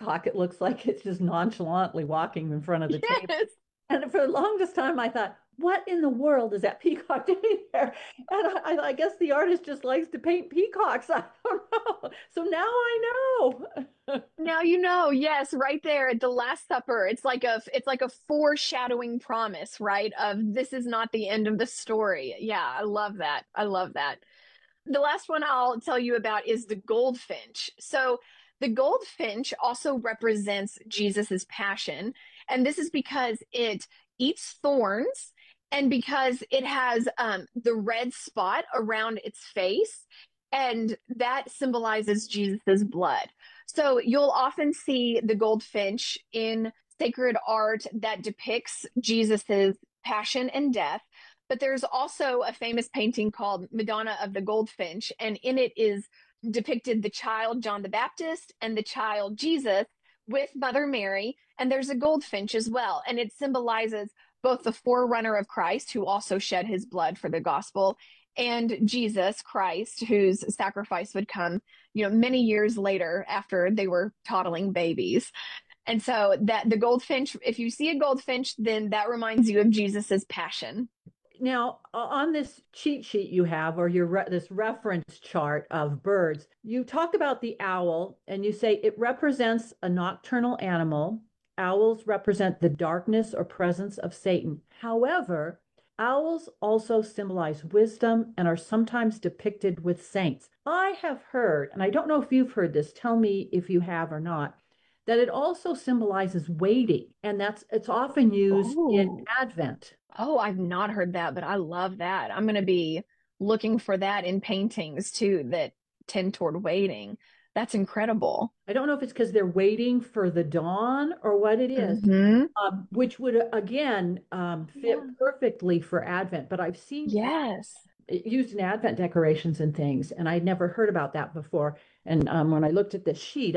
peacock, it looks like it's just nonchalantly walking in front of the table. Yes. And for the longest time, I thought, what in the world is that peacock doing there? And I guess the artist just likes to paint peacocks. I don't know. So now I know. Now you know, yes, right there at the Last Supper. It's like a foreshadowing promise, right? Of this is not the end of the story. Yeah, I love that. I love that. The last one I'll tell you about is the goldfinch. So the goldfinch also represents Jesus's passion, and this is because it eats thorns and because it has the red spot around its face, and that symbolizes Jesus's blood. So you'll often see the goldfinch in sacred art that depicts Jesus's passion and death. But there's also a famous painting called Madonna of the Goldfinch, and in it is depicted the child John the Baptist and the child Jesus with Mother Mary, and there's a goldfinch as well. And it symbolizes both the forerunner of Christ, who also shed his blood for the gospel, and Jesus Christ, whose sacrifice would come, many years later after they were toddling babies. And so that the goldfinch, if you see a goldfinch, then that reminds you of Jesus's passion. Now, on this cheat sheet you have, or this reference chart of birds, you talk about the owl and you say it represents a nocturnal animal. Owls represent the darkness or presence of Satan. However, owls also symbolize wisdom and are sometimes depicted with saints. I have heard, and I don't know if you've heard this, tell me if you have or not, that it also symbolizes waiting, and it's often used in Oh, Advent. oh, I've not heard that, but I love that. I'm going to be looking for that in paintings too that tend toward waiting. That's incredible. I don't know if it's because they're waiting for the dawn or what it is, Hmm. which would again fit Yeah. perfectly for Advent. But I've seen Yes. it used in Advent decorations and things, and I'd never heard about that before. And when I looked at the sheet,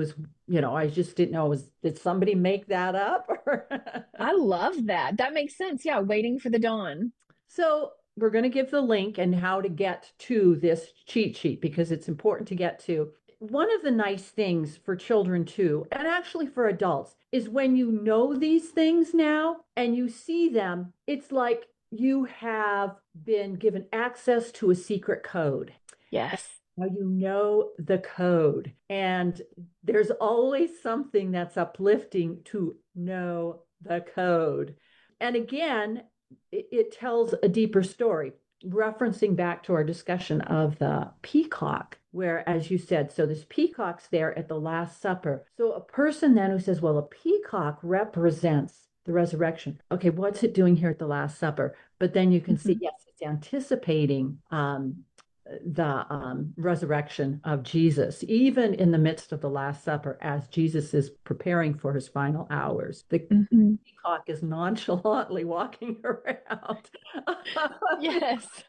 I just didn't know, did somebody make that up? I love that. That makes sense. Yeah, waiting for the dawn. So we're going to give the link and how to get to this cheat sheet because it's important to get to. One of the nice things for children too, and actually for adults, is when you know these things now and you see them, it's like you have been given access to a secret code. Yes. Now you know the code, and there's always something that's uplifting to know the code. And again, it tells a deeper story, referencing back to our discussion of the peacock, where, as you said, so this peacock's there at the Last Supper. So a person then who says, well, a peacock represents the resurrection. Okay, what's it doing here at the Last Supper? But then you can see, Mhm. yes, it's anticipating the resurrection of Jesus, even in the midst of the Last Supper, as Jesus is preparing for his final hours. The Mhm. peacock is nonchalantly walking around. Yes.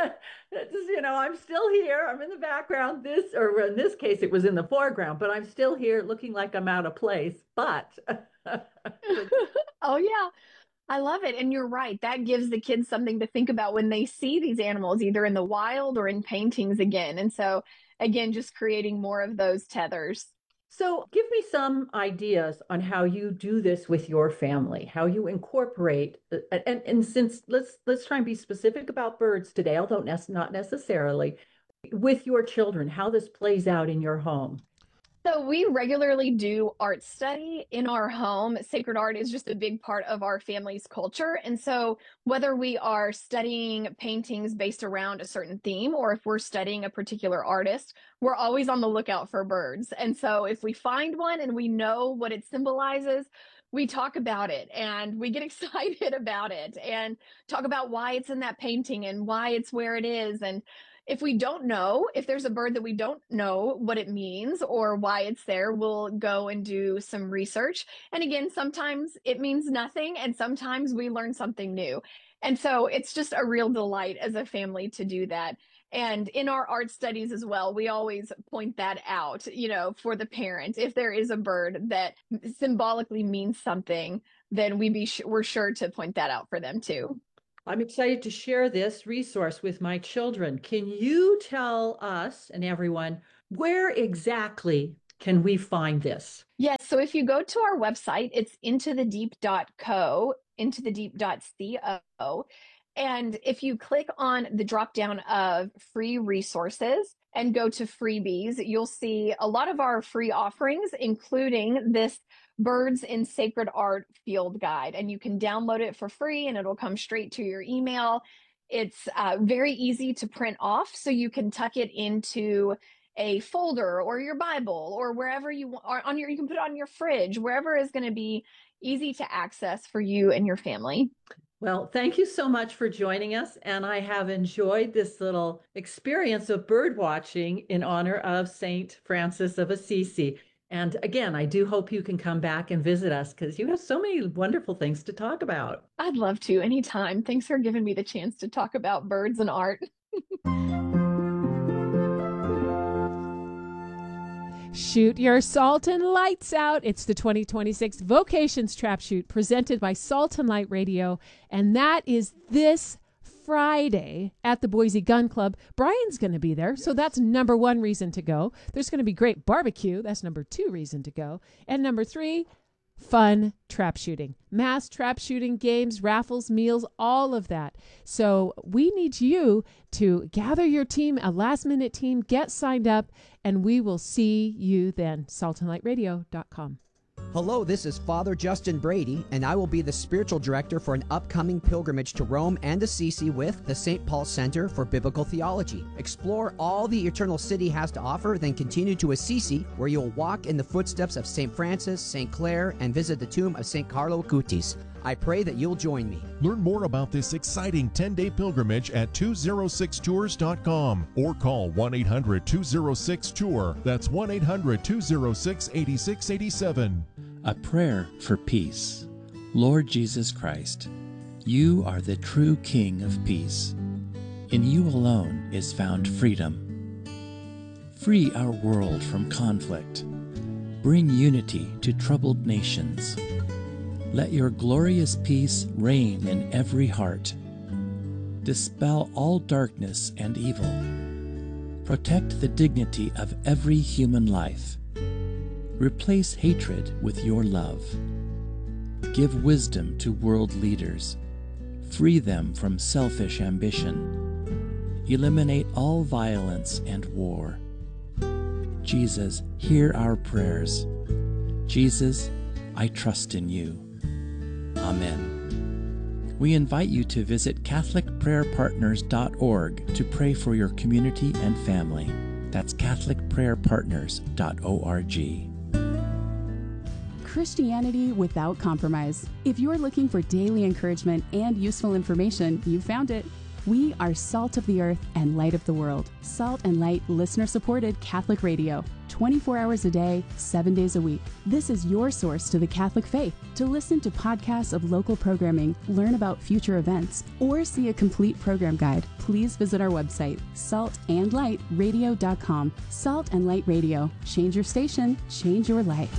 I'm still here. I'm in the background. Or in this case, it was in the foreground, but I'm still here looking like I'm out of place. But so Oh, yeah. I love it. And you're right. That gives the kids something to think about when they see these animals, either in the wild or in paintings again. And so, again, just creating more of those tethers. So, give me some ideas on how you do this with your family, how you incorporate, and since let's try and be specific about birds today, although not necessarily, with your children, how this plays out in your home. So we regularly do art study in our home. Sacred art is just a big part of our family's culture. And so whether we are studying paintings based around a certain theme or if we're studying a particular artist, we're always on the lookout for birds. And so if we find one and we know what it symbolizes, we talk about it and we get excited about it and talk about why it's in that painting and why it's where it is. And if we don't know, if there's a bird that we don't know what it means or why it's there, we'll go and do some research. And again, sometimes it means nothing, and sometimes we learn something new. And so it's just a real delight as a family to do that. And in our art studies as well, we always point that out, for the parent. If there is a bird that symbolically means something, then we're sure to point that out for them too. I'm excited to share this resource with my children. Can you tell us and everyone where exactly can we find this? Yes. So if you go to our website, it's intothedeep.co, intothedeep.co. And if you click on the drop down of free resources and go to freebies, you'll see a lot of our free offerings, including this Birds in Sacred Art field guide. And you can download it for free and it'll come straight to your email. It's very easy to print off, so you can tuck it into a folder or your Bible or wherever you are on your, you can put it on your fridge, wherever is going to be easy to access for you and your family. Well, thank you so much for joining us. And I have enjoyed this little experience of bird watching in honor of St. Francis of Assisi. And again, I do hope you can come back and visit us because you have so many wonderful things to talk about. I'd love to anytime. Thanks for giving me the chance to talk about birds and art. Shoot your salt and lights out. It's the 2026 Vocations Trap Shoot presented by Salt and Light Radio. And that is this Friday at the Boise Gun Club. Brian's going to be there. So that's number one reason to go. There's going to be great barbecue. That's number two reason to go. And number three, fun trap shooting, mass trap shooting games, raffles, meals, all of that. So we need you to gather your team, a last minute team, get signed up, and we will see you then. saltandlightradio.com. Hello, this is Father Justin Brady, and I will be the spiritual director for an upcoming pilgrimage to Rome and Assisi with the St. Paul Center for Biblical Theology. Explore all the Eternal City has to offer, then continue to Assisi, where you'll walk in the footsteps of St. Francis, St. Clare, and visit the tomb of St. Carlo Acutis. I pray that you'll join me. Learn more about this exciting 10-day pilgrimage at 206tours.com or call 1-800-206-TOUR. That's 1-800-206-8687. A prayer for peace. Lord Jesus Christ, you are the true King of peace. In you alone is found freedom. Free our world from conflict. Bring unity to troubled nations. Let your glorious peace reign in every heart. Dispel all darkness and evil. Protect the dignity of every human life. Replace hatred with your love. Give wisdom to world leaders. Free them from selfish ambition. Eliminate all violence and war. Jesus, hear our prayers. Jesus, I trust in you. Amen. We invite you to visit CatholicPrayerPartners.org to pray for your community and family. That's CatholicPrayerPartners.org. Christianity without compromise. If you're looking for daily encouragement and useful information, you found it. We are Salt of the Earth and Light of the World. Salt and Light listener-supported Catholic radio. 24 hours a day, 7 days a week. This is your source to the Catholic faith. To listen to podcasts of local programming, learn about future events, or see a complete program guide, please visit our website, saltandlightradio.com. Salt and Light Radio. Change your station, change your life.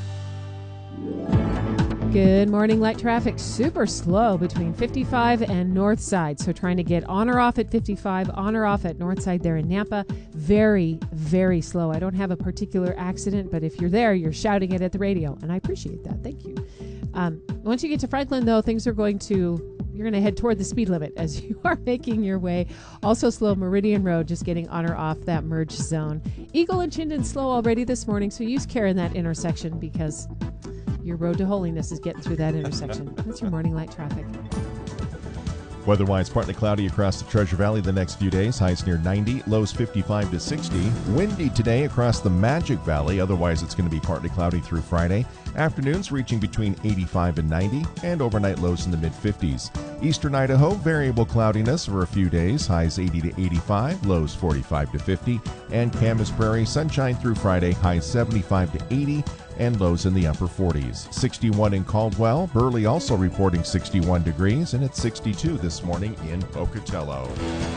Good morning. Light traffic super slow between 55 and North Side. So trying to get on or off at 55, on or off at North Side there in Nampa. Very, very slow. I don't have a particular accident, but if you're there, you're shouting it at the radio, and I appreciate that. Thank you. Once you get to Franklin, though, you're going to head toward the speed limit as you are making your way. Also slow Meridian Road, just getting on or off that merge zone. Eagle and Chinden slow already this morning, so use care in that intersection because your road to holiness is getting through that intersection. That's your morning light traffic. Weather-wise, partly cloudy across the Treasure Valley the next few days. Highs near 90, lows 55 to 60. Windy today across the Magic Valley. Otherwise, it's going to be partly cloudy through Friday. Afternoons reaching between 85 and 90, and overnight lows in the mid-50s. Eastern Idaho, variable cloudiness for a few days. Highs 80 to 85, lows 45 to 50. And Camas Prairie, sunshine through Friday. Highs 75 to 80. And lows in the upper 40s. 61 in Caldwell. Burley also reporting 61 degrees, and it's 62 this morning in Pocatello.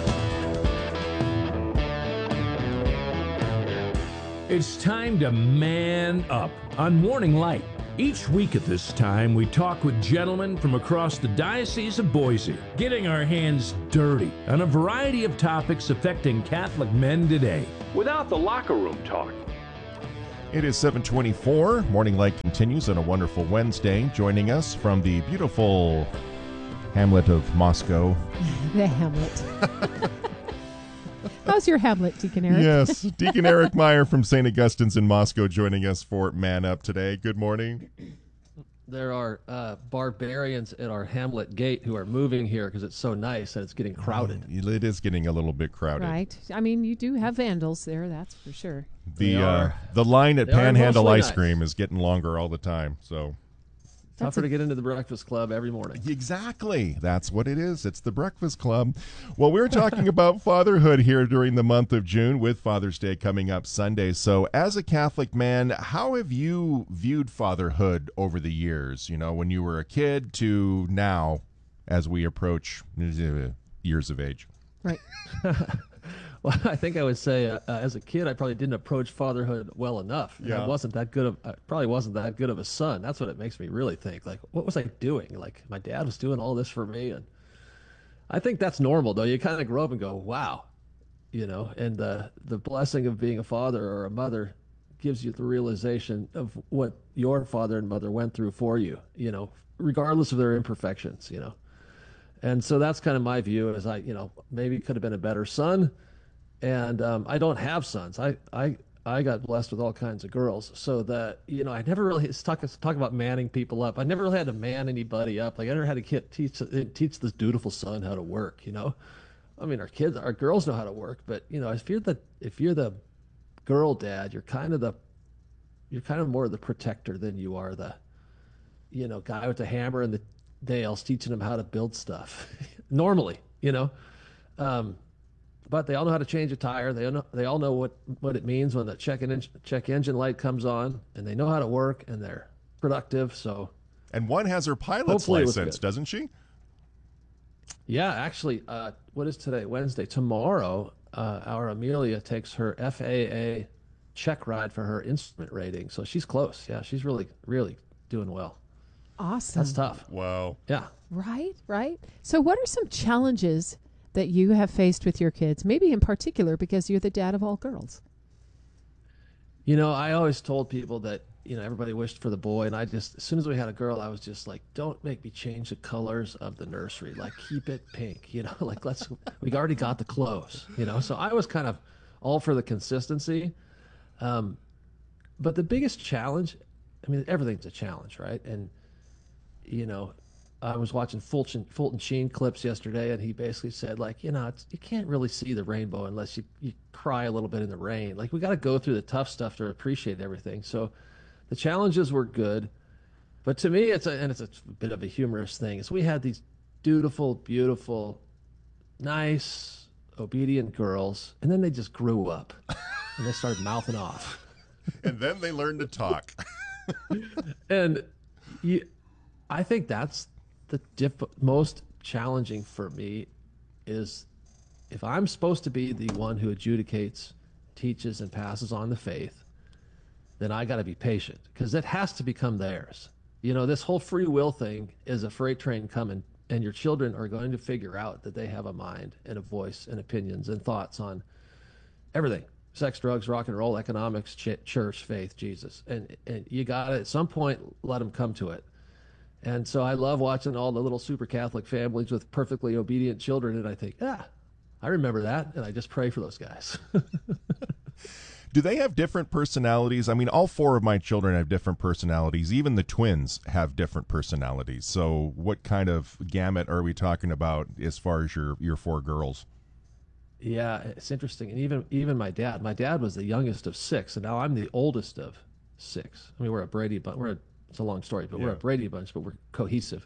It's time to man up on Morning Light. Each week at this time, we talk with gentlemen from across the Diocese of Boise, getting our hands dirty on a variety of topics affecting Catholic men today, without the locker room talk. It is 7:24. Morning Light continues on a wonderful Wednesday. Joining us from the beautiful hamlet of Moscow. The hamlet. How's your hamlet, Deacon Eric? Yes, Deacon Eric Meyer from St. Augustine's in Moscow joining us for Man Up today. Good morning. There are barbarians at our hamlet gate who are moving here because it's so nice and it's getting crowded. It is getting a little bit crowded. Right. I mean, you do have vandals there, that's for sure. The line at Panhandle Ice Cream is getting longer all the time, so tougher to get into the Breakfast Club every morning. Exactly. That's what it is. It's the Breakfast Club. Well, we're talking about fatherhood here during the month of June with Father's Day coming up Sunday. So as a Catholic man, how have you viewed fatherhood over the years? You know, when you were a kid to now as we approach years of age. Right. Well, I think I would say as a kid, I probably didn't approach fatherhood well enough. Yeah. I probably wasn't that good of a son. That's what it makes me really think. Like, what was I doing? Like, my dad was doing all this for me. And I think that's normal, though. You kind of grow up and go, wow, you know, and the blessing of being a father or a mother gives you the realization of what your father and mother went through for you, you know, regardless of their imperfections, you know. And so that's kind of my view is maybe could have been a better son. And I don't have sons. I got blessed with all kinds of girls, so that I never really talk about manning people up. I never really had to man anybody up. Like I never had to teach this dutiful son how to work. You know, I mean our girls know how to work, but if you're the girl dad, you're kind of more the protector than you are the guy with the hammer and the nails teaching them how to build stuff. Normally, but they all know how to change a tire. They all know what it means when the check engine light comes on, and they know how to work, and they're productive. So, and one has her pilot's license, doesn't she? Yeah, actually, what is today? Wednesday. Tomorrow, our Amelia takes her FAA check ride for her instrument rating. So she's close. Yeah, she's really, really doing well. Awesome. That's tough. Wow. Yeah. Right. So what are some challenges that you have faced with your kids, maybe in particular because you're the dad of all girls? I always told people that, everybody wished for the boy. And as soon as we had a girl, I was just like, don't make me change the colors of the nursery. Like, keep it pink, like we already got the clothes, So I was kind of all for the consistency. But the biggest challenge, everything's a challenge, right? And, I was watching Fulton Sheen clips yesterday, and he basically said, like, you can't really see the rainbow unless you cry a little bit in the rain. Like, we got to go through the tough stuff to appreciate everything. So the challenges were good. But to me, it's a bit of a humorous thing, is we had these dutiful, beautiful, nice, obedient girls, and then they just grew up, and they started mouthing off. And then they learned to talk. And I think that's the most challenging for me, is if I'm supposed to be the one who adjudicates, teaches, and passes on the faith, then I got to be patient, because it has to become theirs. This whole free will thing is a freight train coming, and your children are going to figure out that they have a mind and a voice and opinions and thoughts on everything: sex, drugs, rock and roll, economics, church, faith, Jesus. And you got to, at some point, let them come to it. And so I love watching all the little super Catholic families with perfectly obedient children, and I think, I remember that, and I just pray for those guys. Do they have different personalities? All four of my children have different personalities. Even the twins have different personalities. So what kind of gamut are we talking about as far as your four girls? Yeah, it's interesting. And even my dad was the youngest of six, and now I'm the oldest of six. We're a Brady bunch. It's a long story, but we're a Brady bunch, but we're cohesive.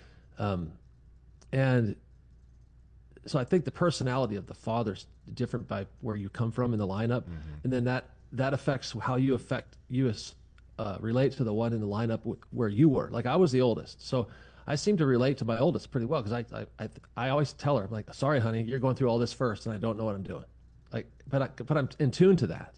And so I think the personality of the father's different by where you come from in the lineup. Mm-hmm. And then that affects how you relate to the one in the lineup where you were. Like, I was the oldest, so I seem to relate to my oldest pretty well, because I always tell her, I'm like, sorry, honey, you're going through all this first, and I don't know what I'm doing. Like, but I'm in tune to that,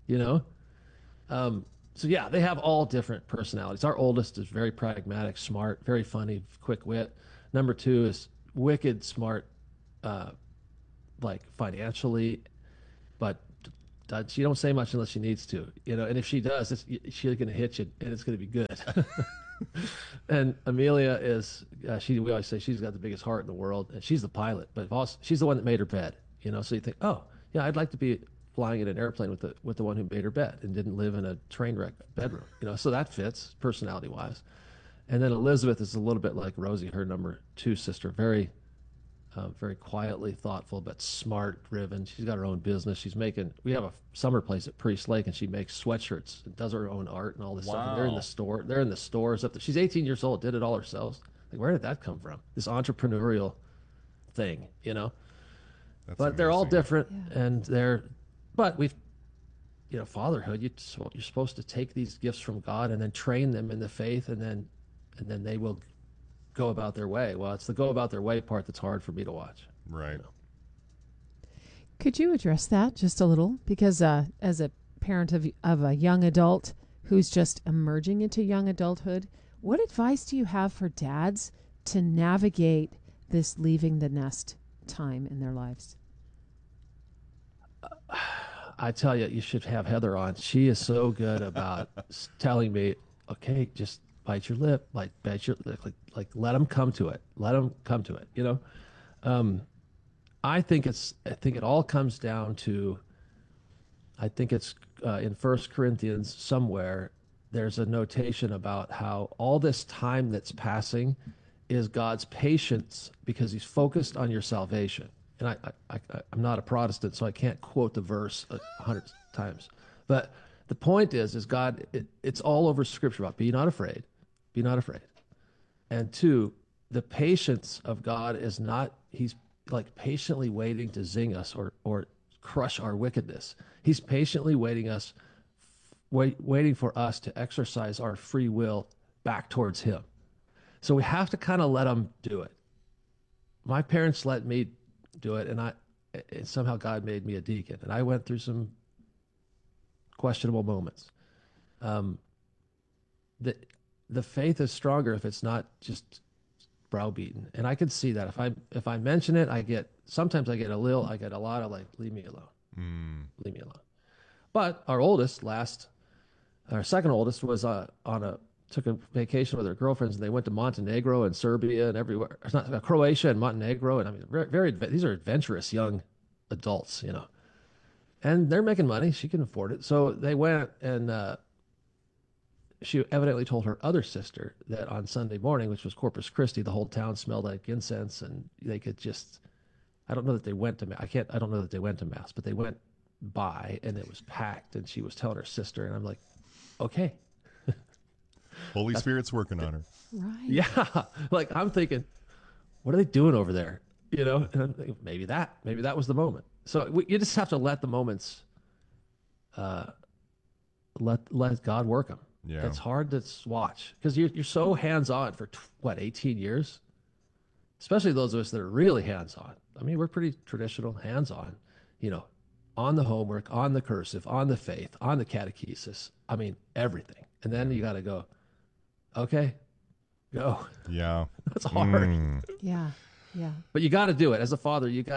So yeah, they have all different personalities. Our oldest is very pragmatic, smart, very funny, quick wit. Number two is wicked smart, like financially, but She don't say much unless she needs to, and if she does, she's going to hit you and it's going to be good. And Amelia is, we always say she's got the biggest heart in the world, and she's the pilot, but also, she's the one that made her bed, so you think, oh yeah, I'd like to be flying in an airplane with the one who made her bed and didn't live in a train wreck bedroom, so that fits personality wise. And then Elizabeth is a little bit like Rosie, her number 2 sister, very quietly thoughtful, but smart, driven. She's got her own business. We have a summer place at Priest Lake, and she makes sweatshirts and does her own art and all this stuff. And they're in the store. They're in the stores up there. She's 18 years old, did it all herself. Like, where did that come from? This entrepreneurial thing, That's but amazing. They're all different, yeah. But fatherhood, you're supposed to take these gifts from God and then train them in the faith, and then they will go about their way. Well, it's the go about their way part that's hard for me to watch. Right. Could you address that just a little? Because as a parent of a young adult who's just emerging into young adulthood, what advice do you have for dads to navigate this leaving the nest time in their lives? I tell you, you should have Heather on. She is so good about telling me, okay, just bite your lip, like let them come to it. Let them come to it. I think it all comes down to, I think it's in 1 Corinthians somewhere, there's a notation about how all this time that's passing is God's patience because he's focused on your salvation. And I'm not a Protestant, so I can't quote the verse 100 times. But the point is God, it's all over Scripture about be not afraid. Be not afraid. And 2, the patience of God is not, he's like patiently waiting to zing us or crush our wickedness. He's patiently waiting for us to exercise our free will back towards him. So we have to kind of let him do it. My parents let me do it, and somehow God made me a deacon, and I went through some questionable moments. The faith is stronger if it's not just browbeaten, and I can see that if I mention it, I get a lot of like, leave me alone, leave me alone. But our second oldest was took a vacation with her girlfriends, and they went to Montenegro and Serbia and everywhere. It's not Croatia and Montenegro, and I mean, these are adventurous young adults, and they're making money. She can afford it, so they went, and she evidently told her other sister that on Sunday morning, which was Corpus Christi, the whole town smelled like incense, and they could just. I don't know that they went to mass. I don't know that they went to mass, but they went by, and it was packed. And she was telling her sister, and I'm like, okay. Holy Spirit's working on her. Right. Yeah. Like, I'm thinking, what are they doing over there? And I'm thinking, maybe that was the moment. So you just have to let the moments, let God work them. Yeah. It's hard to watch because you're so hands-on for 18 years, especially those of us that are really hands-on. I mean, we're pretty traditional, hands-on, on the homework, on the cursive, on the faith, on the catechesis. I mean, everything. And then you got to go, okay, go. Yeah. That's hard. Yeah. Yeah. But you got to do it. As a father, they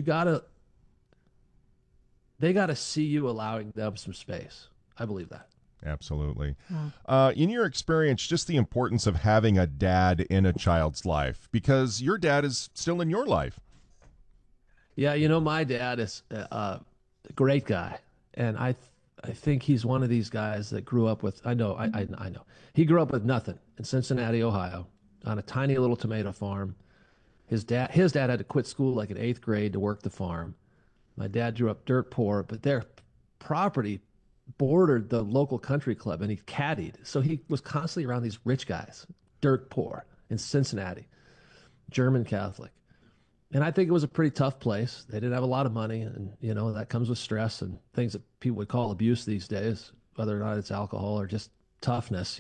got to see you allowing them some space. I believe that. Absolutely. Wow. In your experience, just the importance of having a dad in a child's life, because your dad is still in your life. Yeah, my dad is a great guy, and I think he's one of these guys that grew up with. I know. He grew up with nothing in Cincinnati, Ohio, on a tiny little tomato farm. His dad had to quit school like in 8th grade to work the farm. My dad grew up dirt poor, but their property bordered the local country club, and he caddied. So he was constantly around these rich guys, dirt poor in Cincinnati, German Catholic. And I think it was a pretty tough place. They didn't have a lot of money, and that comes with stress and things that people would call abuse these days, whether or not it's alcohol or just toughness,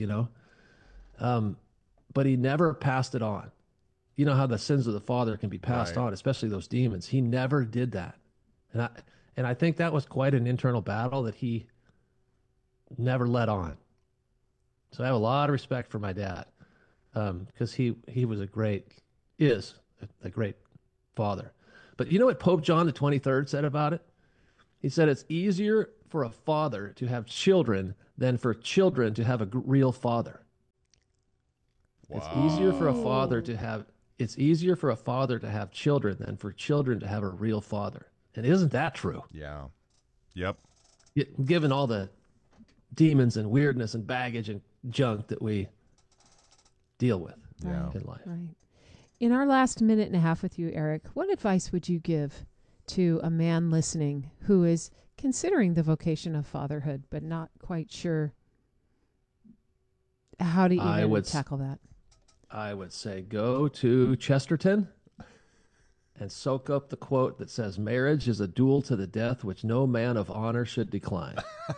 but he never passed it on. You know how the sins of the father can be passed on, especially those demons. He never did that. And I think that was quite an internal battle that he never let on. So I have a lot of respect for my dad, because he was a great father. But you know what Pope John the 23rd said about it? He said it's easier for a father to have children than for children to have a real father. Wow. It's easier for a father to have children than for children to have a real father. And isn't that true? Yeah. Yep. Given all the demons and weirdness and baggage and junk that we deal with in life. Right. In our last minute and a half with you, Eric, what advice would you give to a man listening who is considering the vocation of fatherhood but not quite sure how to even tackle that? I would say go to Chesterton and soak up the quote that says, "Marriage is a duel to the death which no man of honor should decline."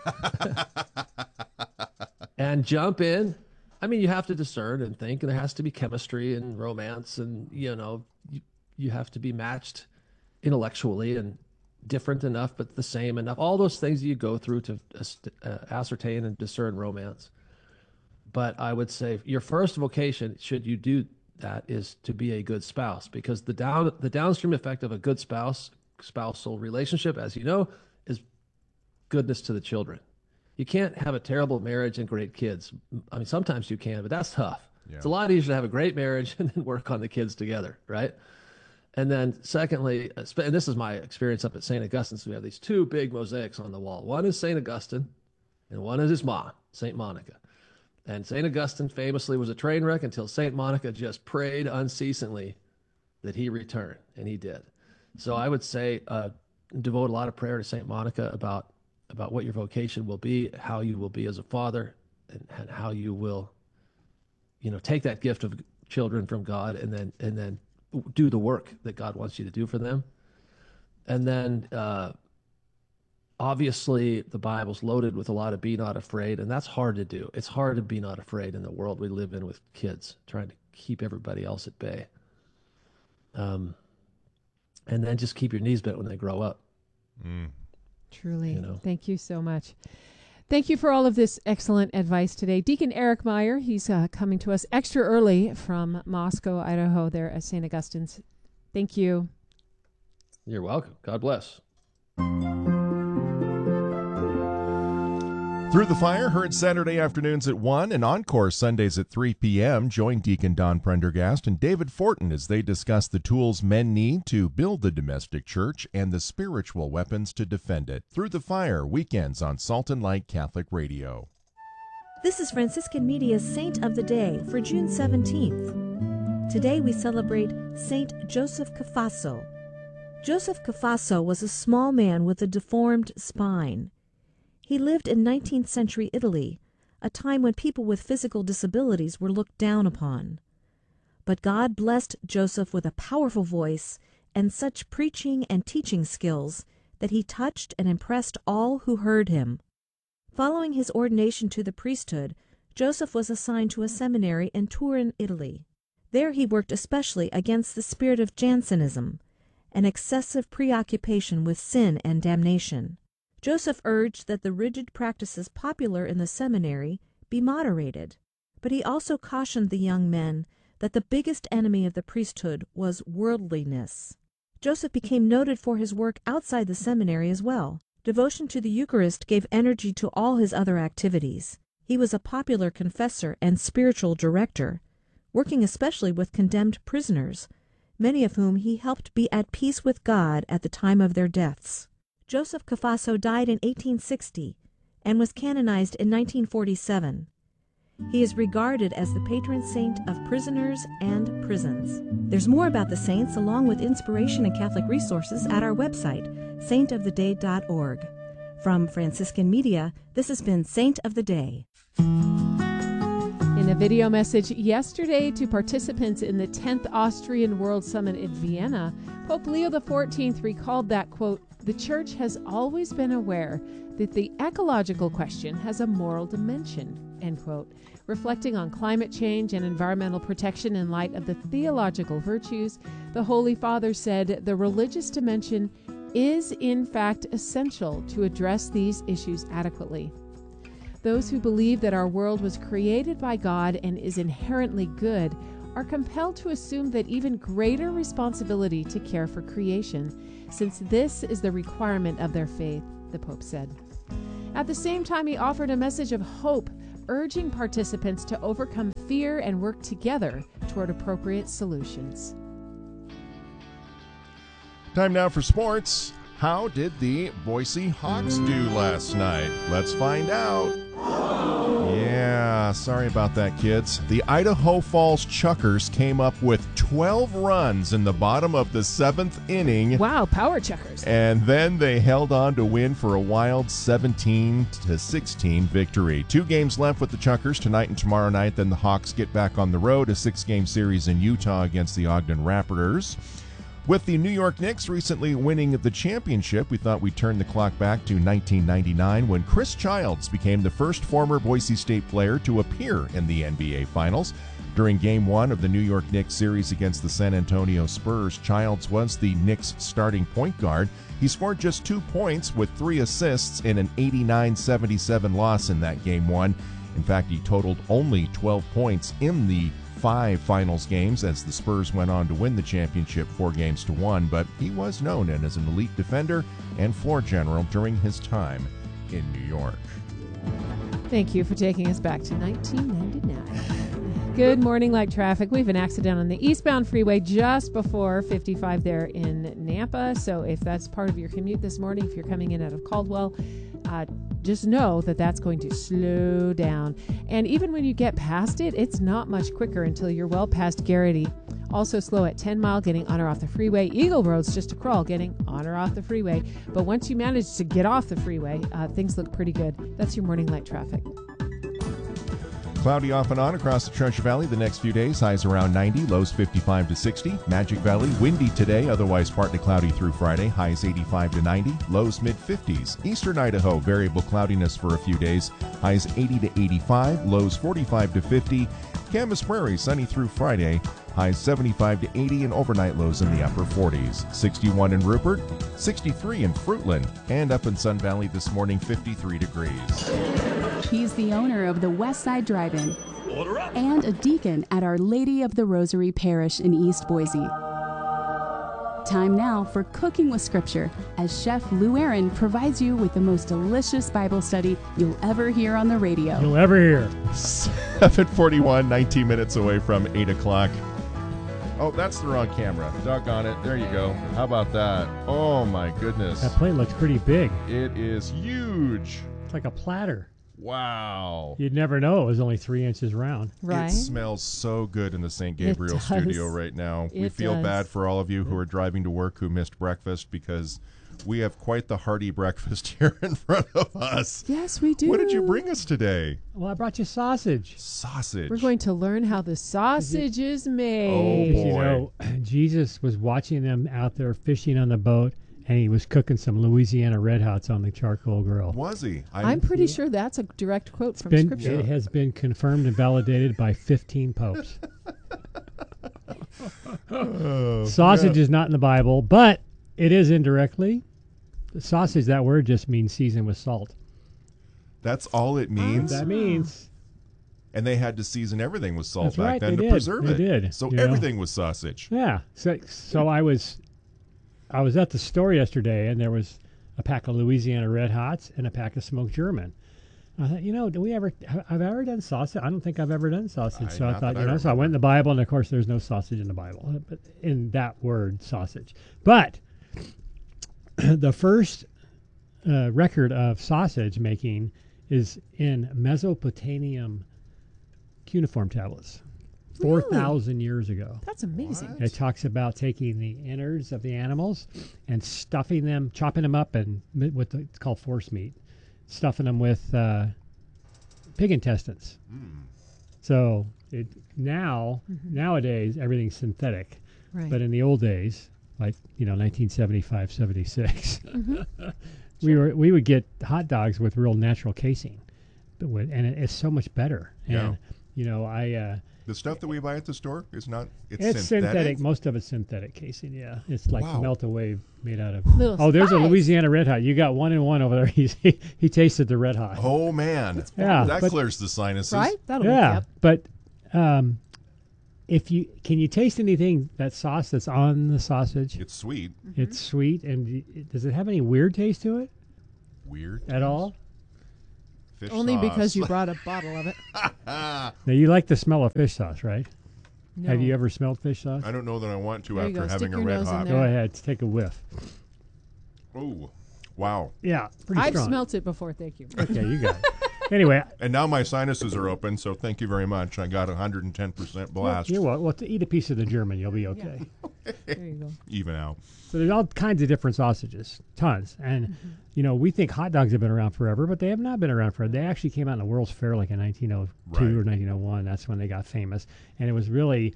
And jump in. I mean, you have to discern and think, and there has to be chemistry and romance, and you have to be matched intellectually and different enough but the same enough. All those things you go through to ascertain and discern romance. But I would say your first vocation, should you do that, is to be a good spouse, because the downstream effect of a good spousal relationship, as you know, is goodness to the children. You can't have a terrible marriage and great kids. I mean, sometimes you can, but that's tough. Yeah. It's a lot easier to have a great marriage and then work on the kids together, right? And then secondly, and this is my experience up at St. Augustine, so we have these two big mosaics on the wall. One is St. Augustine, and one is his mom, St. Monica. And St. Augustine famously was a train wreck until St. Monica just prayed unceasingly that he return, and he did. So I would say devote a lot of prayer to St. Monica about what your vocation will be, how you will be as a father, and how you will, take that gift of children from God and then do the work that God wants you to do for them. And then obviously the Bible's loaded with a lot of be not afraid, and that's hard to do. It's hard to be not afraid in the world we live in with kids, trying to keep everybody else at bay. And then just keep your knees bent when they grow up. Truly. Thank you so much. Thank you for all of this excellent advice today. Deacon Eric Meyer, he's coming to us extra early from Moscow, Idaho, there at St. Augustine's. Thank you. You're welcome. God bless. Through the Fire, heard Saturday afternoons at 1 and encore Sundays at 3 p.m. Join Deacon Don Prendergast and David Fortin as they discuss the tools men need to build the domestic church and the spiritual weapons to defend it. Through the Fire, weekends on Salt and Light Catholic Radio. This is Franciscan Media's Saint of the Day for June 17th. Today we celebrate Saint Joseph Cafasso. Joseph Cafasso was a small man with a deformed spine. He lived in 19th century Italy, a time when people with physical disabilities were looked down upon. But God blessed Joseph with a powerful voice and such preaching and teaching skills that he touched and impressed all who heard him. Following his ordination to the priesthood, Joseph was assigned to a seminary in Turin, Italy. There he worked especially against the spirit of Jansenism, an excessive preoccupation with sin and damnation. Joseph urged that the rigid practices popular in the seminary be moderated, but he also cautioned the young men that the biggest enemy of the priesthood was worldliness. Joseph became noted for his work outside the seminary as well. Devotion to the Eucharist gave energy to all his other activities. He was a popular confessor and spiritual director, working especially with condemned prisoners, many of whom he helped be at peace with God at the time of their deaths. Joseph Cafasso died in 1860 and was canonized in 1947. He is regarded as the patron saint of prisoners and prisons. There's more about the saints along with inspiration and Catholic resources at our website, saintoftheday.org. From Franciscan Media, this has been Saint of the Day. In a video message yesterday to participants in the 10th Austrian World Summit in Vienna, Pope Leo XIV recalled that, quote, "The Church has always been aware that the ecological question has a moral dimension," end quote. Reflecting on climate change and environmental protection in light of the theological virtues, the Holy Father said the religious dimension is in fact essential to address these issues adequately. Those who believe that our world was created by God and is inherently good are compelled to assume that even greater responsibility to care for creation, since this is the requirement of their faith, the Pope said. At the same time, he offered a message of hope, urging participants to overcome fear and work together toward appropriate solutions. Time now for sports. How did the Boise Hawks do last night? Let's find out. Yeah, sorry about that, kids. The Idaho Falls Chuckers came up with 12 runs in the bottom of the 7th inning. Wow, power Chuckers. And then they held on to win for a wild 17-16 victory. 2 games left with the Chuckers tonight and tomorrow night. Then the Hawks get back on the road, a 6-game series in Utah against the Ogden Raptors. With the New York Knicks recently winning the championship, we thought we'd turn the clock back to 1999 when Chris Childs became the first former Boise State player to appear in the NBA Finals. During Game 1 of the New York Knicks series against the San Antonio Spurs, Childs was the Knicks' starting point guard. He scored just 2 points with 3 assists in an 89-77 loss in that Game 1. In fact, he totaled only 12 points in the 5 finals games as the Spurs went on to win the championship 4-1, but he was known as an elite defender and floor general during his time in New York. Thank you for taking us back to 1999. Good morning, light traffic. We have an accident on the eastbound freeway just before 55 there in Nampa. So if that's part of your commute this morning, if you're coming in out of Caldwell, just know that that's going to slow down. And even when you get past it, it's not much quicker until you're well past Garrity. Also slow at 10 Mile getting on or off the freeway. Eagle Road's just a crawl getting on or off the freeway. But once you manage to get off the freeway, things look pretty good. That's your morning light traffic. Cloudy off and on across the Treasure Valley the next few days. Highs around 90, lows 55 to 60. Magic Valley, windy today, otherwise partly cloudy through Friday. Highs 85 to 90, lows mid-50s. Eastern Idaho, variable cloudiness for a few days. Highs 80 to 85, lows 45 to 50. Camas Prairie, sunny through Friday. Highs 75 to 80 and overnight lows in the upper 40s. 61 in Rupert, 63 in Fruitland, and up in Sun Valley this morning, 53 degrees. He's the owner of the Westside Drive-In and a deacon at Our Lady of the Rosary Parish in East Boise. Time now for Cooking with Scripture, as Chef Lou Aaron provides you with the most delicious Bible study you'll ever hear on the radio. You'll ever hear. 7:41, 19 minutes away from 8 o'clock. Oh, that's the wrong camera. Doggone it. There you go. How about that? Oh, my goodness. That plate looks pretty big. It is huge. It's like a platter. Wow. You'd never know it was only 3 inches round. Right. It smells so good in the St. Gabriel studio right now. We feel bad for all of you who are driving to work who missed breakfast because we have quite the hearty breakfast here in front of us. Yes, we do. What did you bring us today? Well, I brought you sausage. Sausage. We're going to learn how the sausage is made. Oh, boy. You know, Jesus was watching them out there fishing on the boat, and he was cooking some Louisiana Red Hots on the charcoal grill. Was he? I'm pretty sure that's a direct quote from Scripture. It has been confirmed and validated by 15 popes. Sausage is not in the Bible, but it is indirectly. The sausage, that word just means seasoned with salt. That's all it means? That means. And they had to season everything with salt That's back right, then they to did. preserve They it. did, So you know. everything was sausage. Yeah. So I was at the store yesterday, and there was a pack of Louisiana Red Hots and a pack of smoked German. I thought, I've ever done sausage? I don't think I've ever done sausage. So I thought, so I went in the Bible, and of course there's no sausage in the Bible, but in that word, sausage. But the first record of sausage making is in Mesopotamian cuneiform tablets. 4,000 years ago. That's amazing. It talks about taking the innards of the animals and stuffing them, chopping them up, and with it's called force meat, stuffing them with pig intestines. So nowadays everything's synthetic, Right. but in the old days, like 1975, 76, we would get hot dogs with real natural casing, and it's so much better. And the stuff that we buy at the store is not. It's synthetic. Most of it's synthetic casing. Yeah, it's like melt-away made out of. There's a Louisiana Red Hot. You got 1 and 1 over there. He tasted the Red Hot. Oh man, that clears the sinuses, right? That'll but can you taste anything that sauce that's on the sausage? It's sweet. It's sweet, and does it have any weird taste to it? Weird at all? fish Only sauce. because you brought a bottle of it. Now, you like the smell of fish sauce, right? No. Have you ever smelled fish sauce? I don't know that I want to There you after go. having Stick a your red nose in hot. there. Go ahead, take a whiff. Oh, wow. Yeah, pretty I've strong. smelt it before. Thank you. Okay, you got it. Anyway, And now my sinuses are open, so thank you very much. I got 110% blast. you're welcome. Well, to eat a piece of the German, you'll be okay. There you go. Even out. So there's all kinds of different sausages, tons. And, we think hot dogs have been around forever, but they have not been around forever. They actually came out in the World's Fair like in 1902 or 1901. That's when they got famous. And it was really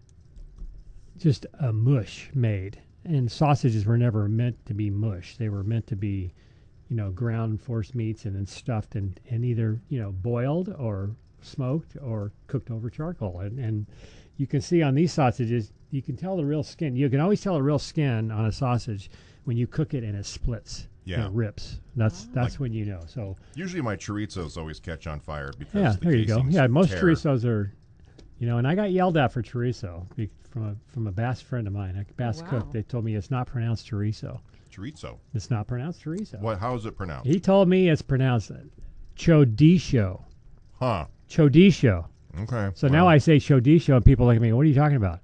just a mush made. And sausages were never meant to be mush. They were meant to be, ground force meats and then stuffed and either, boiled or smoked or cooked over charcoal. And you can see on these sausages, you can tell the real skin. You can always tell a real skin on a sausage when you cook it and it splits. Yeah. It rips. That's when you know. So Usually my chorizos always catch on fire because yeah, the there you go. casings Yeah, most tear. chorizos are, and I got yelled at for chorizo from a Basque friend of mine, a Basque cook. They told me it's not pronounced chorizo. Chorizo. It's not pronounced chorizo. What? How is it pronounced? He told me it's pronounced chodicho. Huh. Chodicho. Okay. So now I say chodicho, and people look at me, what are you talking about?